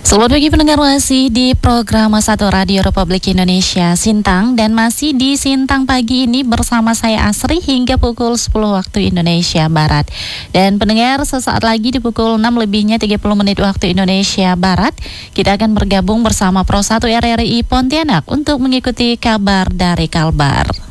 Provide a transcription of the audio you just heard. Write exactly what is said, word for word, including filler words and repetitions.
Selamat pagi pendengar, masih di program satu Radio Republik Indonesia Sintang, dan masih di Sintang pagi ini bersama saya Asri hingga pukul sepuluh waktu Indonesia Barat. Dan pendengar, sesaat lagi di pukul enam lebihnya tiga puluh menit waktu Indonesia Barat, kita akan bergabung bersama Pro satu R R I Pontianak untuk mengikuti kabar dari Kalbar.